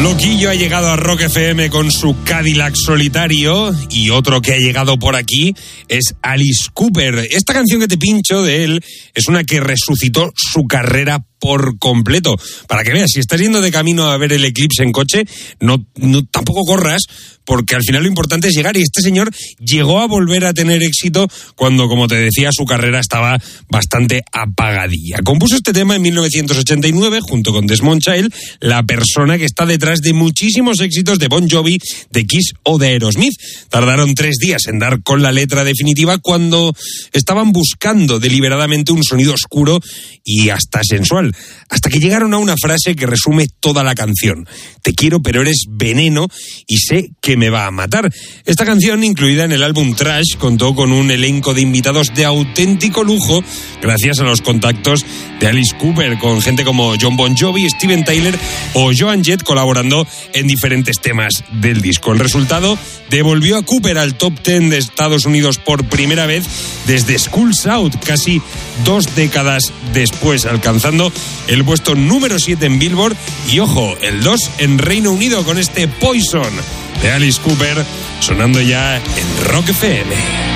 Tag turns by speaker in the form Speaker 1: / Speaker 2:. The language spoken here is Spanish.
Speaker 1: Loquillo ha llegado a Rock FM con su Cadillac solitario, y otro que ha llegado por aquí es Alice Cooper. Esta canción que te pincho de él es una que resucitó su carrera por completo. Para que veas, si estás yendo de camino a ver el eclipse en coche, no tampoco corras, porque al final lo importante es llegar, y este señor llegó a volver a tener éxito cuando, como te decía, su carrera estaba bastante apagadilla. Compuso este tema en 1989 junto con Desmond Child, la persona que está detrás de muchísimos éxitos de Bon Jovi, de Kiss o de Aerosmith. Tardaron 3 días en dar con la letra definitiva cuando estaban buscando deliberadamente un sonido oscuro y hasta sensual, hasta que llegaron a una frase que resume toda la canción: te quiero pero eres veneno y sé que me va a matar. Esta canción, incluida en el álbum Trash, contó con un elenco de invitados de auténtico lujo gracias a los contactos de Alice Cooper, con gente como John Bon Jovi, Steven Tyler o Joan Jett colaborando en diferentes temas del disco. El resultado devolvió a Cooper al top 10 de Estados Unidos por primera vez desde Schools Out, casi 2 décadas después, alcanzando el puesto número 7 en Billboard y, ojo, el 2 en Reino Unido con este Poison de Alice Cooper, sonando ya en Rock FM.